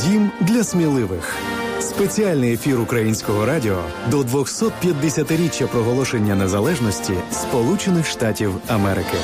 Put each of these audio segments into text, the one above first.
Дім для сміливих. Спеціальний ефір Українського радіо до 250-річчя проголошення незалежності Сполучених Штатів Америки.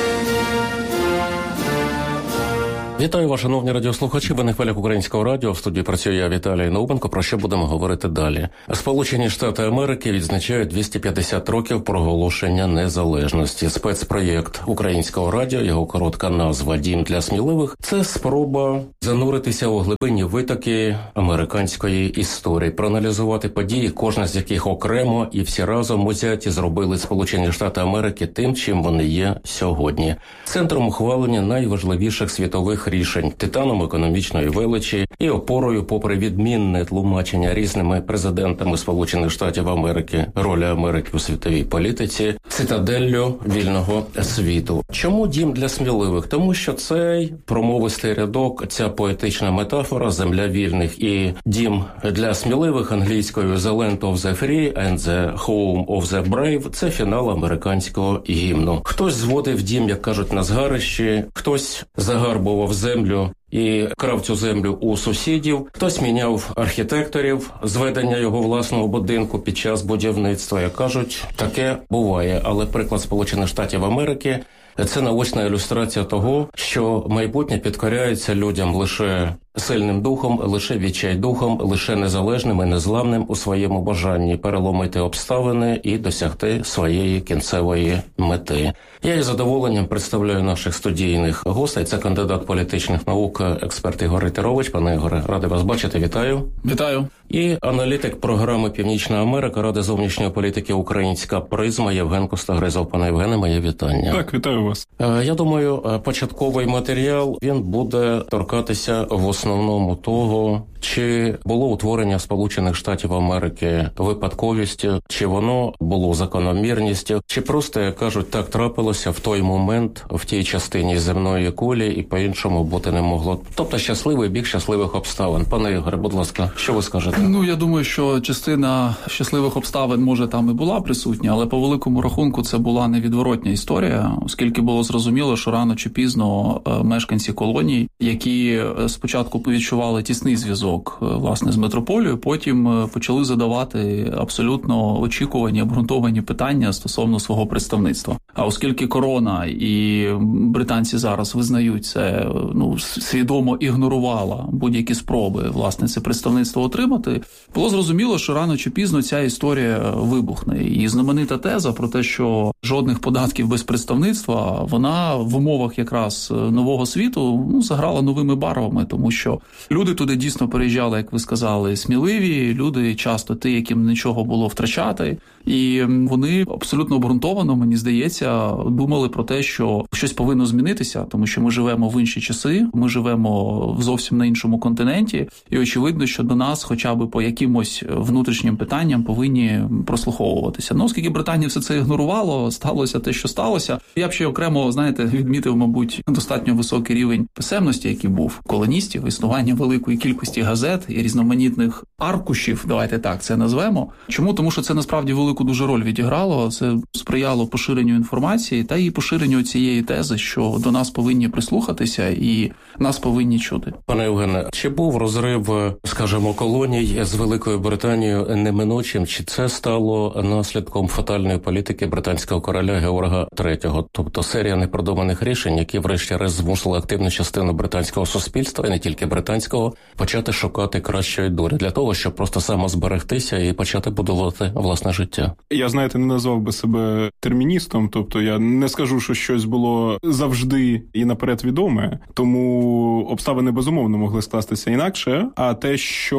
Вітаю вас, шановні радіослухачі. Ви на хвилях Українського радіо. В студії працює я, Віталій Наубенко. Про що будемо говорити далі? Сполучені Штати Америки відзначають 250 років проголошення незалежності. Спецпроєкт Українського радіо, його коротка назва «Дім для сміливих» – це спроба зануритися у глибинні витоки американської історії, проаналізувати події, кожна з яких окремо і всі разом узяті зробили Сполучені Штати Америки тим, чим вони є сьогодні. Центром ухвалення найважливіших світових рішень, титаном економічної величі і опорою, попри відмінне тлумачення різними президентами Сполучених Штатів Америки, ролі Америки у світовій політиці, цитаделлю вільного світу. Чому дім для сміливих? Тому що цей промовистий рядок, ця поетична метафора «Земля вільних» і «Дім для сміливих» англійською «The land of the free and the home of the brave» – це фінал американського гімну. Хтось зводив дім, як кажуть, на згарищі, хтось загарбував землю і крав цю землю у сусідів, хтось міняв архітекторів, зведення його власного будинку під час будівництва. Як кажуть, таке буває. Але приклад Сполучених Штатів Америки – це наочна ілюстрація того, що майбутнє підкоряється людям лише сильним духом, лише відчайдухом, лише незалежним і незламним у своєму бажанні переломити обставини і досягти своєї кінцевої мети. Я із задоволенням представляю наших студійних гостей. Це кандидат політичних наук, експерт Ігор Рейтерович. Пане Ігоре, радий вас бачити. Вітаю. Вітаю. І аналітик програми «Північна Америка» Ради зовнішньої політики «Українська призма» Євген Костогризов. Пане Євгене, моє вітання. Так, вітаю вас. Я думаю, початковий матеріал, він буде торкатися в основному того, чи було утворення Сполучених Штатів Америки випадковістю, чи воно було закономірністю, чи просто, як кажуть, так трапилося в той момент, в тій частині земної кулі, і по-іншому бути не могло. Тобто щасливий бік щасливих обставин. Пане Ігоре, будь ласка, що ви скажете? Я думаю, що частина щасливих обставин, може, там і була присутня, але по великому рахунку це була невідворотня історія, оскільки було зрозуміло, що рано чи пізно мешканці колоній, які спочатку відчували тісний зв'язок, власне, з метрополією, потім почали задавати абсолютно очікувані, обґрунтовані питання стосовно свого представництва. А оскільки корона і британці зараз визнають це, свідомо ігнорувала будь-які спроби, власне, це представництво отримати, було зрозуміло, що рано чи пізно ця історія вибухне. І знаменита теза про те, що жодних податків без представництва, вона в умовах якраз нового світу заграла новими барвами, тому що люди туди дійсно переїжджали, як ви сказали, сміливі, люди часто ті, яким нічого було втрачати, і вони абсолютно обґрунтовано, мені здається, думали про те, що щось повинно змінитися, тому що ми живемо в інші часи, ми живемо зовсім на іншому континенті, і очевидно, що до нас хоча б по якимось внутрішнім питанням повинні прослуховуватися. Оскільки Британія все це ігнорувало, сталося те, що сталося. Я б ще окремо, відмітив, мабуть, достатньо високий рівень писемності, який був колоністів, існування великої кількості газет і різноманітних аркушів, давайте так це назвемо. Чому? Тому що це насправді велику дуже роль відіграло, це сприяло поширенню інформації та і поширенню цієї тези, що до нас повинні прислухатися і нас повинні чути. Пане Євгене, чи був розрив, скажімо, колоній з Великою Британією неминучим, чи це стало наслідком фатальної політики британського короля Георга III? Тобто серія непродуманих рішень, які врешті-решт змусили активну частину британського суспільства, і не тільки британського, почати шукати кращої долі для того, щоб просто самозберегтися і почати будувати власне життя. Я, не назвав би себе терміністом, тобто я не скажу, що щось було завжди і наперед відоме, тому обставини безумовно могли скластися інакше, а те,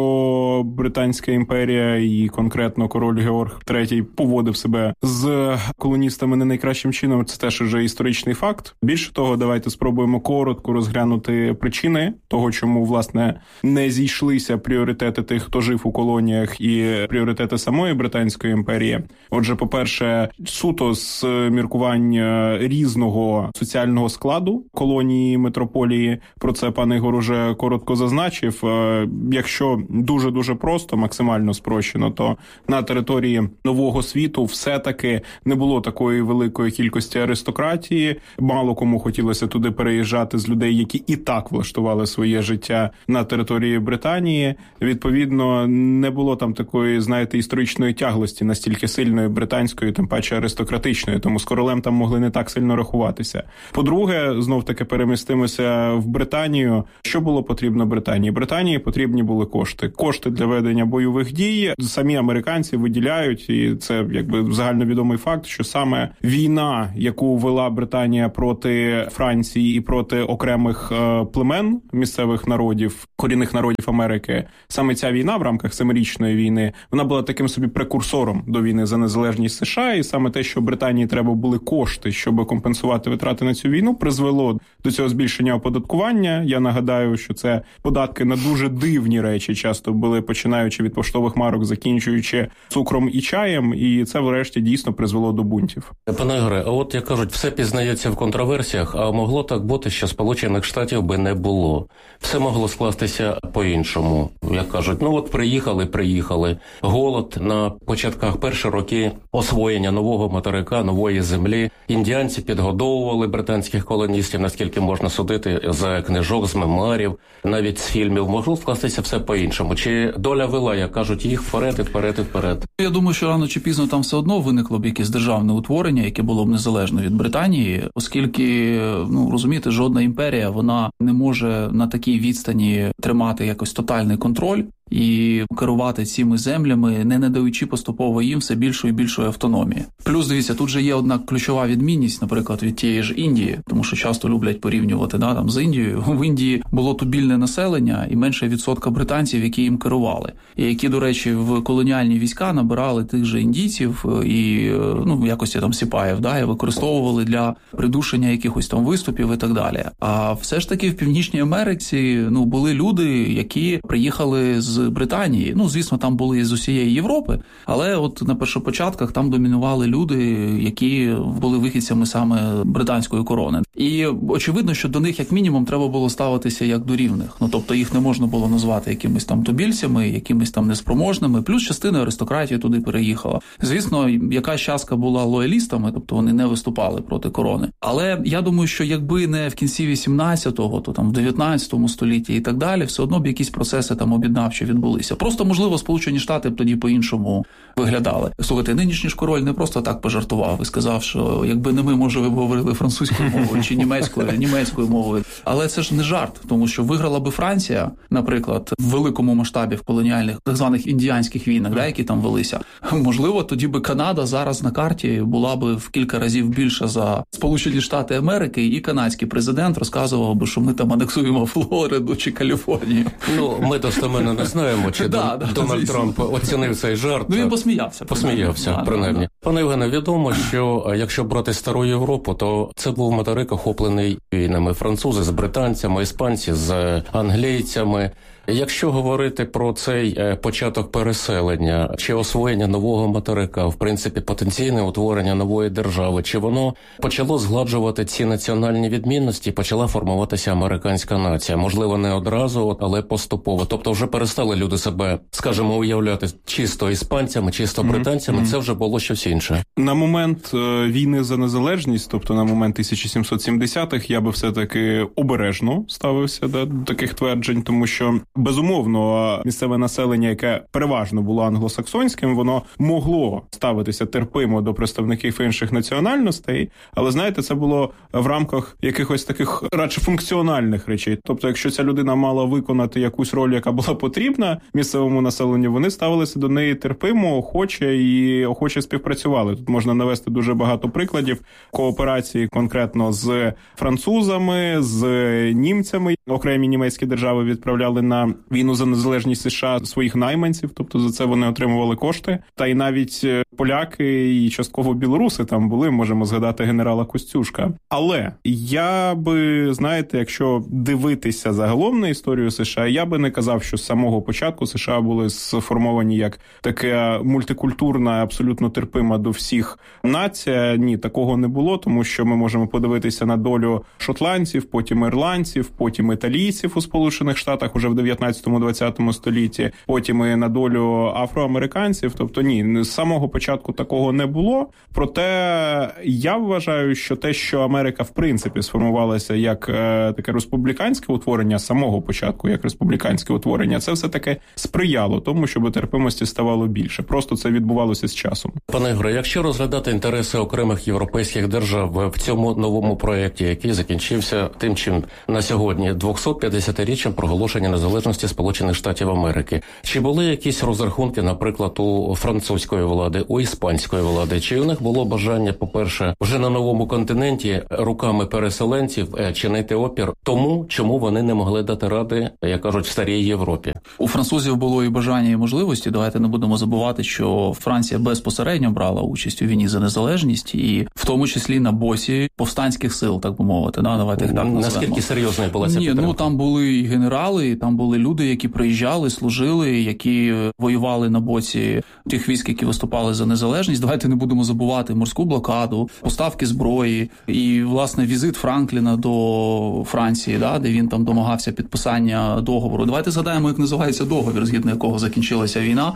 що Британська імперія і конкретно король Георг III поводив себе з колоністами не найкращим чином, це теж вже історичний факт. Більше того, давайте спробуємо коротко розглянути причини того, чому, власне, не зійшлися пріоритети тих, хто жив у колоніях, і пріоритети самої Британської імперії. Отже, по-перше, суто з міркувань різного соціального складу колонії, метрополії, про це пан Ігор уже коротко зазначив. Якщо дуже-дуже просто, максимально спрощено, то на території Нового світу все-таки не було такої великої кількості аристократії. Мало кому хотілося туди переїжджати з людей, які і так влаштували своє життя століття на території Британії. Відповідно, не було там такої, знаєте, історичної тяглості настільки сильної британської, тим паче аристократичної, тому з королем там могли не так сильно рахуватися. По-друге, знов-таки перемістимося в Британію. Що було потрібно Британії? Британії потрібні були кошти. Кошти для ведення бойових дій. Самі американці виділяють, і це якби загальновідомий факт, що саме війна, яку вела Британія проти Франції і проти окремих племен місцевих народів, корінних народів Америки, саме ця війна в рамках Семирічної війни, вона була таким собі прекурсором до війни за незалежність США, і саме те, що Британії треба були кошти, щоб компенсувати витрати на цю війну, призвело до цього збільшення оподаткування. Я нагадаю, що це податки на дуже дивні речі часто були, починаючи від поштових марок, закінчуючи цукром і чаєм, і це врешті дійсно призвело до бунтів. Пане Ігоре, а от, як кажуть, все пізнається в контроверсіях, а могло так бути, що Сполучених Штатів би не було. Все могло скластися по-іншому. Як кажуть, ну от приїхали. Голод на початках перших років освоєння нового материка, нової землі. Індіанці підгодовували британських колоністів, наскільки можна судити за книжок, з мемуарів, навіть з фільмів. Могло скластися все по-іншому. Чи доля вела, як кажуть, їх вперед? Я думаю, що рано чи пізно там все одно виникло б якесь державне утворення, яке було б незалежно від Британії, оскільки, розумієте, жодна імперія, вона не може на такій відстані тримати якось тотальний контроль і керувати цими землями, не надаючи поступово їм все більшої і більшої автономії. Плюс, дивіться, тут же є одна ключова відмінність, наприклад, від тієї ж Індії, тому що часто люблять порівнювати там з Індією. В Індії було тубільне населення і менше відсотка британців, які їм керували. І які, до речі, в колоніальні війська набирали тих же індійців і, в якості там сіпаїв, і використовували для придушення якихось там виступів і так далі. А все ж таки в Північній Америці, були люди, які приїхали з Британії. Звісно, там були з усієї Європи, але от на першопочатках там домінували люди, які були вихідцями саме британської корони. І очевидно, що до них як мінімум треба було ставитися як до рівних. Тобто їх не можна було назвати якимись там тубільцями, якимись там неспроможними, плюс частина аристократії туди переїхала. Звісно, якась частка була лоялістами, тобто вони не виступали проти корони. Але я думаю, що якби не в кінці 18-го, то там в 19 столітті і так далі, все одно б якісь процеси там об'єднавчі відбулися. Просто, можливо, Сполучені Штати б тоді по-іншому виглядали. Слухайте, нинішній ж король не просто так пожартував і сказав, що якби не ми, може, ви б говорили французькою мовою чи німецькою мовою. Але це ж не жарт, тому що виграла би Франція, наприклад, в великому масштабі в колоніальних, так званих індіанських війнах, які там велися. Можливо, тоді би Канада зараз на карті була би в кілька разів більша за Сполучені Штати Америки, і канадський президент розказував би, що ми там анексуємо Флориду чи Каліфорнію. Ми достеменно не знаємо, чи Дональд Трамп оцінив цей жарт. Він посміявся. Принаймні. Пане Євгене, відомо, що якщо брати стару Європу, то це був материк, охоплений війнами. Французи з британцями, іспанці з англійцями. Якщо говорити про цей початок переселення чи освоєння нового материка, в принципі, потенційне утворення нової держави, чи воно почало згладжувати ці національні відмінності, почала формуватися американська нація? Можливо, не одразу, але поступово. Тобто вже перестали люди себе, скажімо, уявляти чисто іспанцями, чисто британцями, це вже було щось інше. На момент війни за незалежність, тобто на момент 1770-х, я би все-таки обережно ставився до таких тверджень, тому що безумовно, місцеве населення, яке переважно було англосаксонським, воно могло ставитися терпимо до представників інших національностей, але, знаєте, це було в рамках якихось таких радше функціональних речей. Тобто, якщо ця людина мала виконати якусь роль, яка була потрібна місцевому населенню, вони ставилися до неї терпимо, охоче співпрацювали. Тут можна навести дуже багато прикладів кооперації конкретно з французами, з німцями. Окремі німецькі держави відправляли на війну за незалежність США своїх найманців, тобто за це вони отримували кошти. Та й навіть поляки і частково білоруси там були, можемо згадати генерала Костюшка. Але я би, знаєте, якщо дивитися загалом на історію США, я би не казав, що з самого початку США були сформовані як така мультикультурна, абсолютно терпима до всіх нація. Ні, такого не було, тому що ми можемо подивитися на долю шотландців, потім ірландців, потім італійців у Сполучених Штатах уже в 19-20 столітті, потім і на долю афроамериканців. Тобто ні, з самого початку початку такого не було. Проте я вважаю, що те, що Америка в принципі сформувалася як таке республіканське утворення з самого початку, як республіканське утворення, це все-таки сприяло тому, щоб терпимості ставало більше. Просто це відбувалося з часом. Пане Ігоре, якщо розглядати інтереси окремих європейських держав в цьому новому проєкті, який закінчився тим, чим на сьогодні 250-річчям проголошення незалежності Сполучених Штатів Америки, чи були якісь розрахунки, наприклад, у французької влади, у іспанської влади? Чи у них було бажання, по-перше, вже на новому континенті руками переселенців чинити опір тому, чому вони не могли дати ради, як кажуть, в старій Європі? У французів було і бажання, і можливості. Давайте не будемо забувати, що Франція безпосередньо брала участь у війні за незалежність, і в тому числі на боці повстанських сил, так би мовити. Давайте їх так називаємо. Наскільки серйозною була ця підтримка? Там були і генерали, там були люди, які приїжджали, служили, які воювали на боці тих військ, які виступали за незалежність. Давайте не будемо забувати морську блокаду, поставки зброї і, власне, візит Франкліна до Франції, де він там домагався підписання договору. Давайте згадаємо, як називається договір, згідно якого закінчилася війна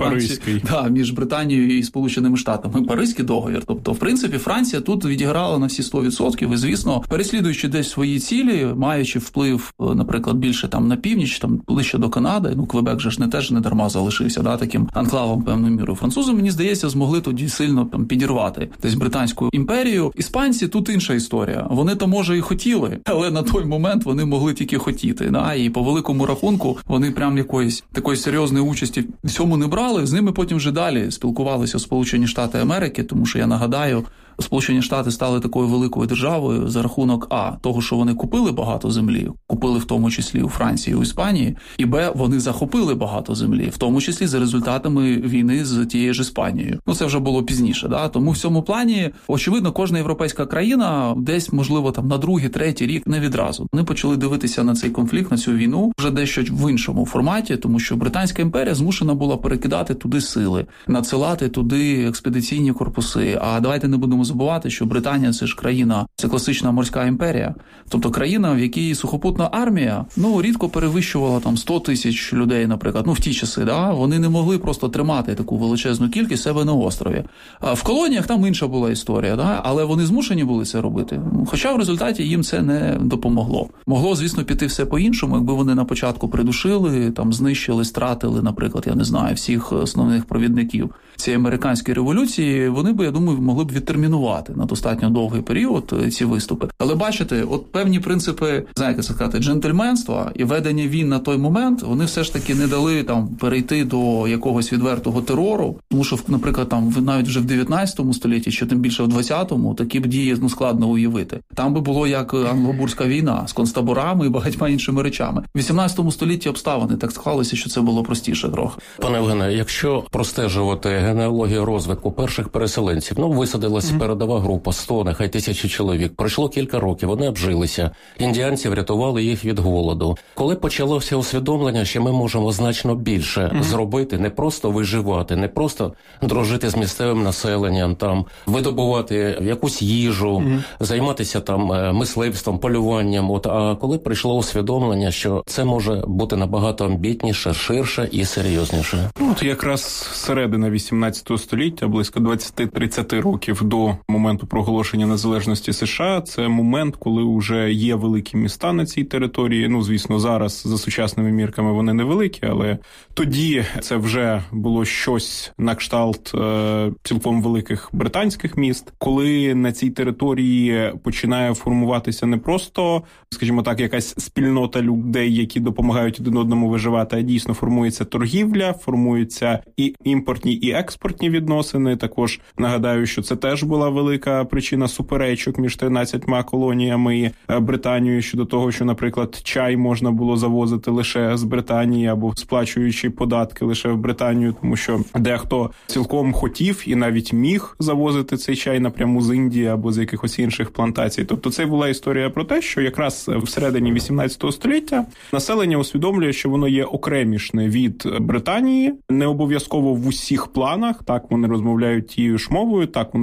між Британією і Сполученими Штатами. Паризький договір. Тобто, в принципі, Франція тут відіграла на всі 100%. І, звісно, переслідуючи десь свої цілі, маючи вплив, наприклад, більше там на північ, там ближче до Канади, Квебек же ж не дарма залишився, таким анклавом певною мірою. Французи, мені здається, змогли тоді сильно підірвати десь Британську імперію. Іспанці тут інша історія. Вони то, може, і хотіли, але на той момент вони могли тільки хотіти. І по великому рахунку вони прям якоїсь такої серйозної участі в цьому не брали. З ними потім вже далі спілкувалися Сполучені Штати Америки, тому що, я нагадаю, Сполучені Штати стали такою великою державою за рахунок того, що вони купили багато землі, купили в тому числі у Франції, у Іспанії, і вони захопили багато землі, в тому числі за результатами війни з тією ж Іспанією. Це вже було пізніше, Тому в цьому плані, очевидно, кожна європейська країна десь, можливо, там на другий, третій рік, не відразу. Вони почали дивитися на цей конфлікт, на цю війну вже дещо в іншому форматі, тому що Британська імперія змушена була перекидати туди сили, надсилати туди експедиційні корпуси. А давайте не будемо забувати, що Британія – це ж країна, це класична морська імперія, тобто країна, в якій сухопутна армія, рідко перевищувала там 100 тисяч людей, наприклад, в ті часи, вони не могли просто тримати таку величезну кількість себе на острові. А в колоніях там інша була історія, але вони змушені були це робити. Хоча в результаті їм це не допомогло. Могло, звісно, піти все по-іншому, якби вони на початку придушили, там знищили, стратили, наприклад, я не знаю, всіх основних провідників цієї американської революції, вони б, я думаю, могли б відтермінувати на достатньо довгий період ці виступи. Але бачите, от певні принципи, знаєте, це сказати, джентльменства і ведення війн на той момент, вони все ж таки не дали там перейти до якогось відвертого терору, тому що, наприклад, там навіть вже в 19 столітті, чи тим більше в 20-му, такі б дії складно уявити. Там би було як англобурська війна з концтаборами і багатьма іншими речами. В 18 столітті обставини так склалися, що це було простіше трохи. Пане Євгене, якщо простежувати генеалогію розвитку перших переселенців, висадилася передова група, 100, нехай 1000 чоловік. Пройшло кілька років, вони обжилися. Індіанці врятували їх від голоду. Коли почалося усвідомлення, що ми можемо значно більше зробити, не просто виживати, не просто дружити з місцевим населенням, там видобувати якусь їжу, займатися там мисливством, полюванням. А коли прийшло усвідомлення, що це може бути набагато амбітніше, ширше і серйозніше. Якраз середина 18 століття, близько 20-30 років до моменту проголошення незалежності США, це момент, коли вже є великі міста на цій території. Звісно, зараз за сучасними мірками вони невеликі, але тоді це вже було щось на кшталт цілком великих британських міст. Коли на цій території починає формуватися не просто, скажімо так, якась спільнота людей, які допомагають один одному виживати, а дійсно формується торгівля, формуються і імпортні, і експортні відносини. Також нагадаю, що це теж була велика причина суперечок між 13 колоніями і Британією щодо того, що, наприклад, чай можна було завозити лише з Британії або сплачуючи податки лише в Британію, тому що дехто цілком хотів і навіть міг завозити цей чай напряму з Індії або з якихось інших плантацій. Тобто це була історія про те, що якраз всередині 18 століття населення усвідомлює, що воно є окремішне від Британії, не обов'язково в усіх планах, так вони розмовляють тією ж мовою, так у них багато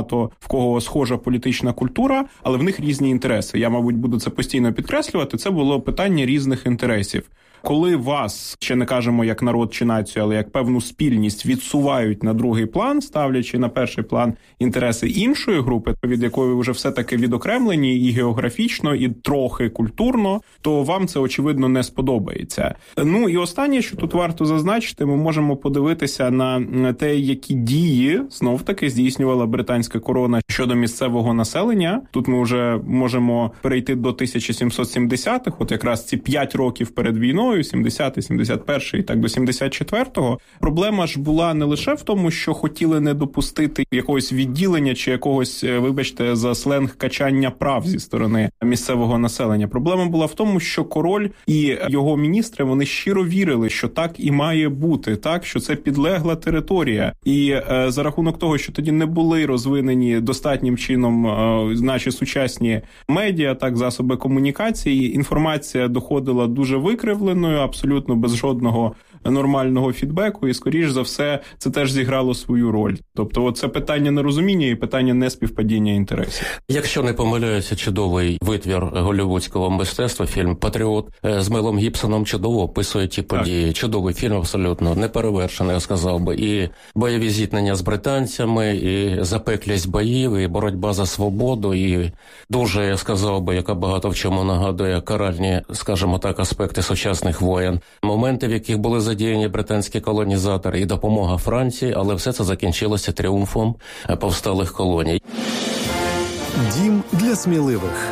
багато в кого схожа політична культура, але в них різні інтереси. Я, мабуть, буду це постійно підкреслювати. Це було питання різних інтересів. Коли вас, ще не кажемо як народ чи націю, але як певну спільність відсувають на другий план, ставлячи на перший план інтереси іншої групи, від якої ви вже все-таки відокремлені і географічно, і трохи культурно, то вам це, очевидно, не сподобається. Ну і останнє, що тут варто зазначити, ми можемо подивитися на те, які дії, знов-таки, здійснювала британська корона щодо місцевого населення. Тут ми вже можемо перейти до 1770-х, от якраз ці 5 років перед війною, 70-й, 71-й і так до 74-го. Проблема ж була не лише в тому, що хотіли не допустити якогось відділення чи якогось, вибачте, за сленг качання прав зі сторони місцевого населення. Проблема була в тому, що король і його міністри, вони щиро вірили, що так і має бути, так, що це підлегла територія. І за рахунок того, що тоді не були розвинені достатнім чином наші сучасні медіа, так, засоби комунікації, інформація доходила дуже викривленою, абсолютно без жодного нормального фідбеку, і, скоріш за все, це теж зіграло свою роль. Тобто, це питання нерозуміння і питання неспівпадіння інтересів. Якщо не помиляюся, чудовий витвір голлівудського мистецтва, фільм «Патріот» з Мелом Гібсоном чудово описує ті події. Так. Чудовий фільм, абсолютно неперевершений, я сказав би. І бойові зіткнення з британцями, і запеклість боїв, і боротьба за свободу, і дуже, я сказав би, яка багато в чому нагадує каральні, скажімо так, аспекти сучасних воєн. Моменти, в яких були задіяні британські колонізатори і допомога Франції, але все це закінчилося тріумфом повсталих колоній. Дім для сміливих.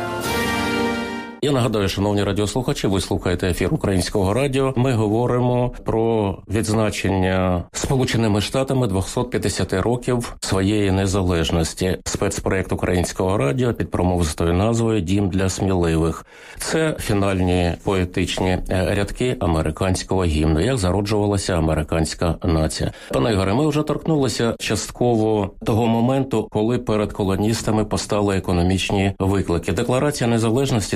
Я нагадаю, шановні радіослухачі, ви слухаєте ефір Українського радіо. Ми говоримо про відзначення Сполученими Штатами 250 років своєї незалежності. Спецпроєкт Українського радіо під промовистою назвою «Дім для сміливих». Це фінальні поетичні рядки американського гімну, як зароджувалася американська нація. Пане Ігоре, ми вже торкнулися частково того моменту, коли перед колоністами постали економічні виклики. Декларація незалежності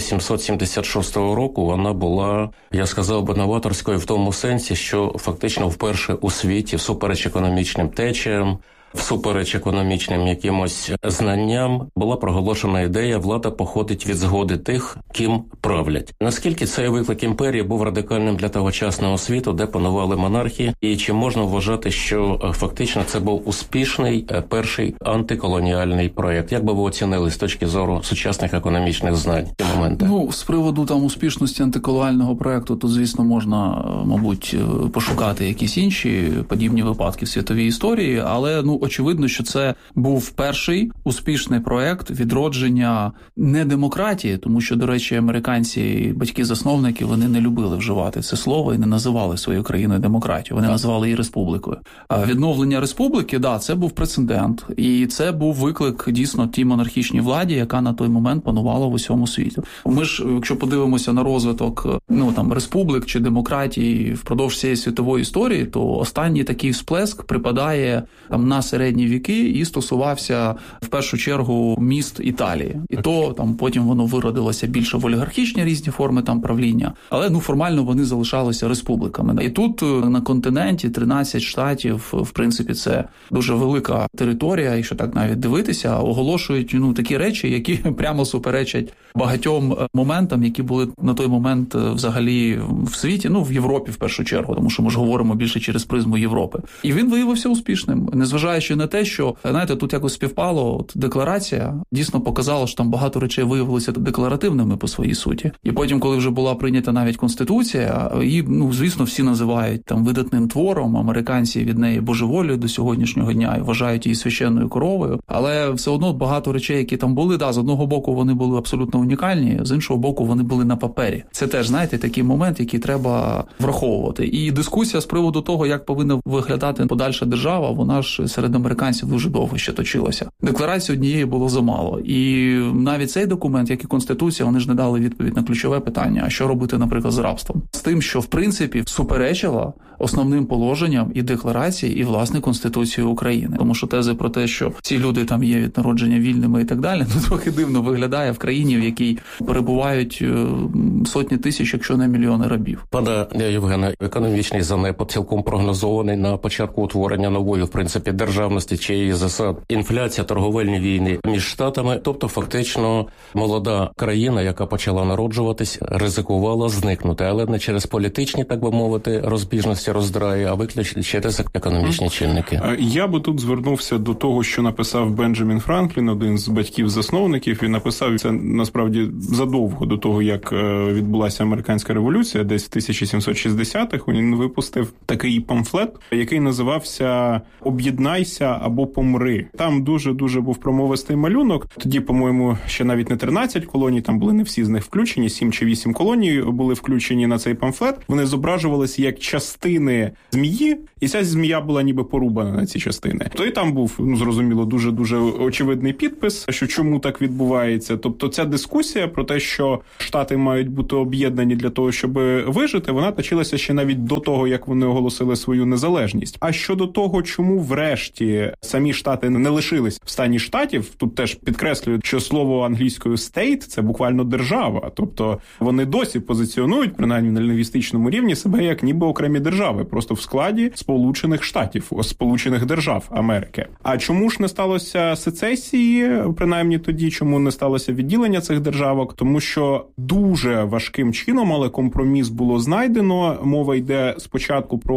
1776 року, вона була, я сказав би, новаторською в тому сенсі, що фактично вперше у світі, всупереч економічним течіям, всупереч економічним якимось знанням, була проголошена ідея «влада походить від згоди тих, ким правлять». Наскільки цей виклик імперії був радикальним для тогочасного світу, де панували монархії, і чи можна вважати, що фактично це був успішний перший антиколоніальний проєкт? Як би ви оцінили з точки зору сучасних економічних знань ці моменти? Ну, з приводу там успішності антиколоніального проєкту, то, звісно, можна, мабуть, пошукати якісь інші подібні випадки в світовій історії, але, очевидно, що це був перший успішний проєкт відродження не демократії, тому що, до речі, американці, батьки-засновники, вони не любили вживати це слово і не називали свою країну демократією, вони називали її республікою. А відновлення республіки, це був прецедент, і це був виклик дійсно тій монархічній владі, яка на той момент панувала в усьому світі. Ми ж, якщо подивимося на розвиток, республік чи демократії впродовж всієї світової історії, то останній такий всплеск припадає на середні віки і стосувався в першу чергу міст Італії. І то потім воно виродилося більше в олігархічні різні форми правління, але формально вони залишалися республіками. І тут на континенті 13 штатів, в принципі, це дуже велика територія, якщо так навіть дивитися, оголошують такі речі, які прямо суперечать багатьом моментам, які були на той момент взагалі в світі, в Європі в першу чергу, тому що ми ж говоримо більше через призму Європи. І він виявився успішним, незважаючи на те, що, тут якось співпало, декларація дійсно показала, що там багато речей виявилися декларативними по своїй суті. І потім, коли вже була прийнята навіть Конституція, її, звісно, всі називають видатним твором, американці від неї божеволюють до сьогоднішнього дня і вважають її священною коровою, але все одно багато речей, які там були, з одного боку вони були абсолютно унікальні, з іншого боку вони були на папері. Це теж, такий момент, який треба враховувати. І дискусія з приводу того, як повинна виглядати подальша держава, вона ж серед американців дуже довго ще точилася. Декларації однієї було замало. І навіть цей документ, як і Конституція, вони ж не дали відповідь на ключове питання, а що робити, наприклад, з рабством. З тим, що, в принципі, суперечила основним положенням і декларації, і, власне, Конституції України. Тому що тези про те, що ці люди там є від народження вільними і так далі, трохи дивно виглядає в країні, в якій перебувають сотні тисяч, якщо не мільйони рабів. Пане Євгене, економічний занепад цілком прогнозований на початку утворення нової, в принципі, держави. державності чи її засад, інфляція, торговельні війни між штатами. Тобто фактично молода країна, яка почала народжуватись, ризикувала зникнути, але не через політичні, так би мовити, розбіжності, роздраї, а виключно через економічні чинники. Я би тут звернувся до того, що написав Бенджамін Франклін, один з батьків-засновників. Він написав це насправді задовго до того, як відбулася американська революція, десь в 1760-х. Він випустив такий памфлет, який називався «Об'єднайся або помри». Там дуже був промовистий малюнок. Тоді, по-моєму, ще навіть не 13 колоній, там були не всі з них включені, 7 чи 8 колоній були включені на цей памфлет. Вони зображувалися як частини змії, і ця змія була ніби порубана на ці частини. То і там був, зрозуміло, дуже очевидний підпис, що чому так відбувається. Тобто ця дискусія про те, що Штати мають бути об'єднані для того, щоб вижити, вона точилася ще навіть до того, як вони оголосили свою незалежність. А щодо того, чому врешті самі Штати не лишились в стані штатів, тут теж підкреслюють, що слово англійською «state» – це буквально держава. Тобто вони досі позиціонують, принаймні на лінгвістичному рівні, себе як ніби окремі держави, просто в складі Сполучених Штатів, Сполучених Держав Америки. А чому ж не сталося сецесії, принаймні тоді, чому не сталося відділення цих державок? Тому що дуже важким чином, але компроміс було знайдено. Мова йде спочатку про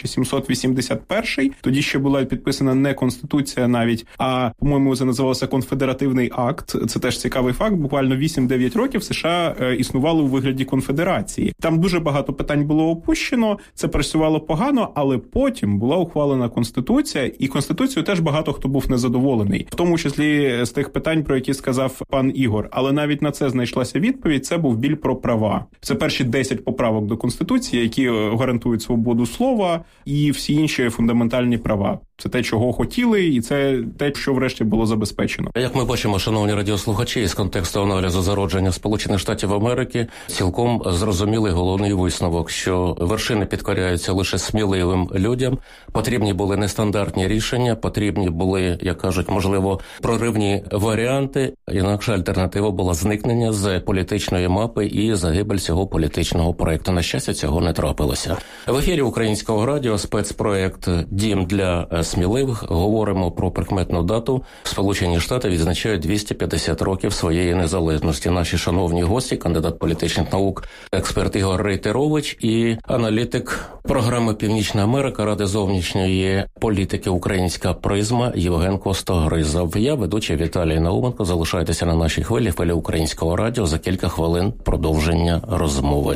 1781, тоді ще була підписана не Конституція навіть, а, по-моєму, це називалося Конфедеративний акт. Це теж цікавий факт. Буквально 8-9 років США існували у вигляді конфедерації. Там дуже багато питань було опущено, це працювало погано, але потім була ухвалена Конституція, і Конституцією теж багато хто був незадоволений, в тому числі з тих питань, про які сказав пан Ігор. Але навіть на це знайшлася відповідь, це був біль про права. Це перші 10 поправок до Конституції, які гарантують свободу слова і всі інші фундаментальні права. Це те, чого хотіли, і це те, що врешті було забезпечено. Як ми бачимо, шановні радіослухачі, із контексту аналізу зародження Сполучених Штатів Америки цілком зрозумілий головний висновок, що вершини підкоряються лише сміливим людям, потрібні були нестандартні рішення, потрібні були, як кажуть, можливо, проривні варіанти, інакше альтернатива була зникнення з політичної мапи і загибель цього політичного проєкту. На щастя, цього не трапилося. В ефірі Українського радіо спецпроєкт «Дім для сміливих». Говоримо про прикметну дату. Сполучені Штати відзначають 250 років своєї незалежності. Наші шановні гості, кандидат політичних наук, експерт Ігор Рейтерович і аналітик програми «Північна Америка» Ради зовнішньої політики «Українська призма» Євген Костогризов. Я ведучий Віталій Науменко. Залишайтеся на нашій хвилі Українського радіо. За кілька хвилин продовження розмови.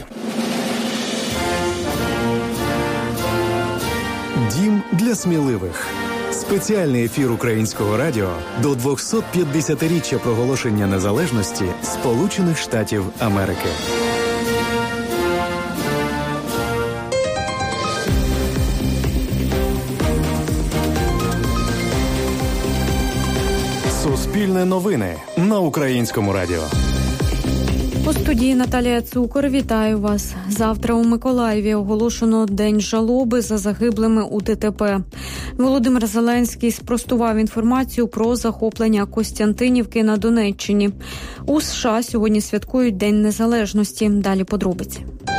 Дім для сміливих. Спеціальний ефір Українського радіо до 250-річчя проголошення незалежності Сполучених Штатів Америки. Суспільне новини на Українському радіо. У студії Наталія Цукор. Вітаю вас. Завтра у Миколаєві оголошено День жалоби за загиблими у ДТП. Володимир Зеленський спростував інформацію про захоплення Костянтинівки на Донеччині. У США сьогодні святкують День Незалежності. Далі подробиці.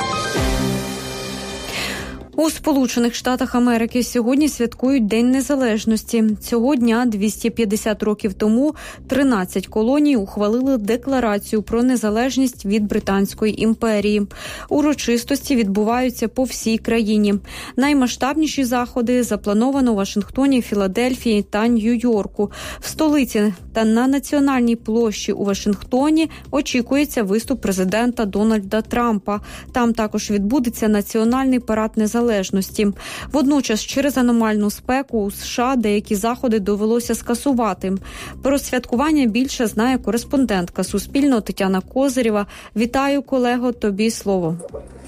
У Сполучених Штатах Америки сьогодні святкують День Незалежності. Цього дня 250 років тому 13 колоній ухвалили декларацію про незалежність від Британської імперії. Урочистості відбуваються по всій країні. Наймасштабніші заходи заплановано у Вашингтоні, Філадельфії та Нью-Йорку. В столиці та на Національній площі у Вашингтоні очікується виступ президента Дональда Трампа. Там також відбудеться національний парад незалежності. Водночас, через аномальну спеку у США деякі заходи довелося скасувати. Про святкування більше знає кореспондентка Суспільного Тетяна Козирєва. Вітаю, колего, тобі слово.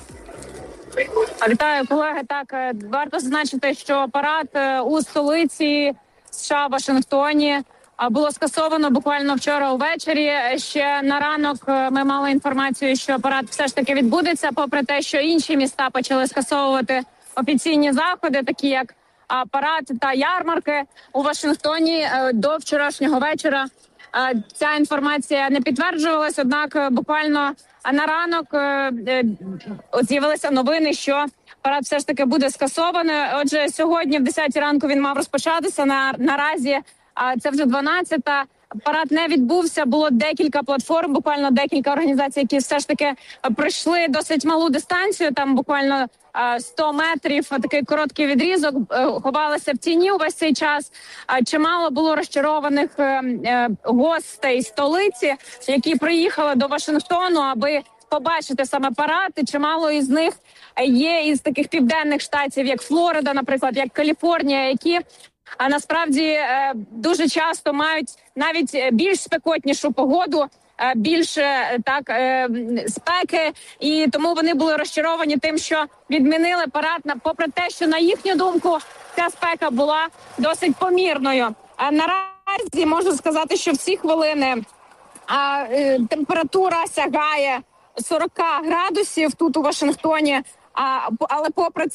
Вітаю, колеги. Так, варто зазначити, що парад у столиці США, Вашингтоні, було скасовано буквально вчора увечері. Ще на ранок ми мали інформацію, що парад все ж таки відбудеться, попри те, що інші міста почали скасовувати офіційні заходи, такі як парад та ярмарки. У Вашингтоні до вчорашнього вечора ця інформація не підтверджувалась, однак буквально А на ранок з'явилися новини, що парад все ж таки буде скасований. Отже, сьогодні в 10 ранку він мав розпочатися. Наразі це вже 12-та. Парад не відбувся, було декілька платформ, буквально декілька організацій, які все ж таки пройшли досить малу дистанцію, там буквально 100 метрів, такий короткий відрізок, ховалися в тіні увесь цей час. Чимало було розчарованих гостей столиці, які приїхали до Вашингтону, аби побачити саме парад. І чимало із них є із таких південних штатів, як Флорида, наприклад, як Каліфорнія, які насправді дуже часто мають навіть більш спекотнішу погоду, більше спеки, і тому вони були розчаровані тим, що відмінили парад, попри те, що на їхню думку ця спека була досить помірною. Наразі можу сказати, що в ці хвилини температура сягає 40 градусів тут у Вашингтоні. Але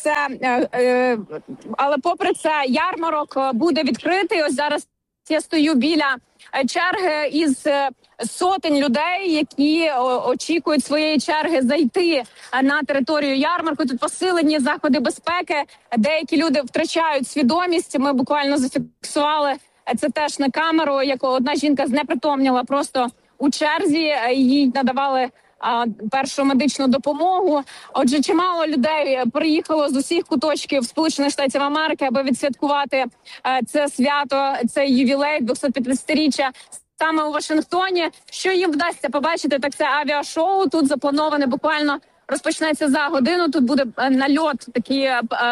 попри це ярмарок буде відкритий. Ось зараз я стою біля черги із сотень людей, які очікують своєї черги зайти на територію ярмарку. Тут посилені заходи безпеки. Деякі люди втрачають свідомість. Ми буквально зафіксували це теж на камеру, як одна жінка знепритомніла просто у черзі. Їй надавали першу медичну допомогу. Отже, чимало людей приїхало з усіх куточків Сполучених Штатів Америки, аби відсвяткувати це свято, цей ювілей 250-річчя саме у Вашингтоні. Що їм вдасться побачити, так це авіашоу. Тут заплановане буквально розпочнеться за годину. Тут буде нальот такі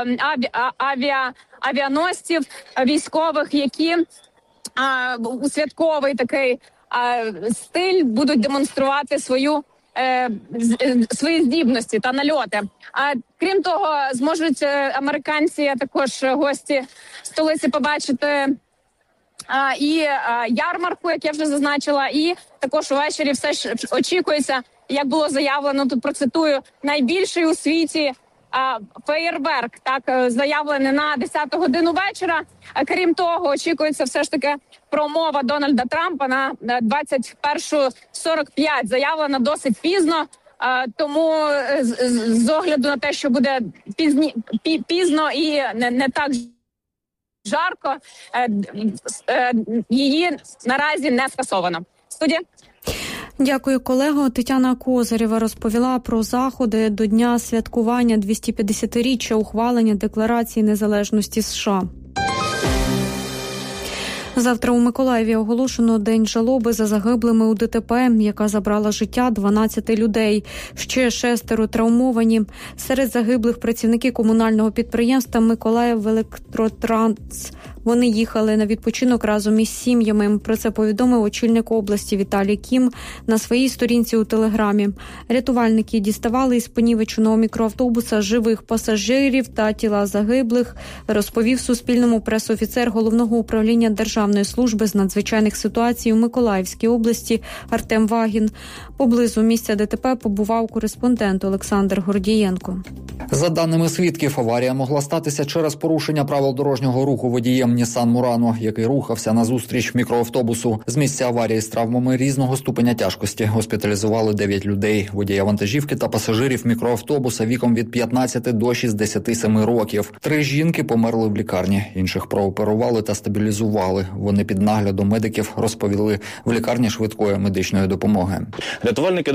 авіаносців військових, які у святковий такий стиль будуть демонструвати свої здібності та нальоти. Крім того, зможуть американці, а також гості столиці побачити і ярмарку, як я вже зазначила, і також увечері все ж очікується, як було заявлено, тут процитую, найбільший у світі феєрверк, так, заявлений на 10 годину вечора. Крім того, очікується все ж таки промова Дональда Трампа на 21:45, заявлена досить пізно. Тому з огляду на те, що буде пізно і не так жарко, її наразі не скасовано. Студія. Дякую, колего. Тетяна Козирєва розповіла про заходи до дня святкування 250-річчя ухвалення Декларації незалежності США. Завтра у Миколаєві оголошено День жалоби за загиблими у ДТП, яка забрала життя 12 людей. Ще 6 травмовані. Серед загиблих працівники комунального підприємства «Миколаївелектротранс». Вони їхали на відпочинок разом із сім'ями. Про це повідомив очільник області Віталій Кім на своїй сторінці у Телеграмі. Рятувальники діставали із понівеченого мікроавтобуса живих пасажирів та тіла загиблих, розповів Суспільному пресофіцер Головного управління Державної служби з надзвичайних ситуацій у Миколаївській області Артем Вагін. Поблизу місця ДТП побував кореспондент Олександр Гордієнко. За даними свідків, аварія могла статися через порушення правил дорожнього руху водієм Нісан Мурано, який рухався назустріч мікроавтобусу. З місця аварії з травмами різного ступеня тяжкості госпіталізували 9 людей – водія вантажівки та пасажирів мікроавтобуса віком від 15 до 67 років. 3 жінки померли в лікарні, інших прооперували та стабілізували. Вони під наглядом медиків, розповіли в лікарні швидкої медичної допомоги. Рятувальники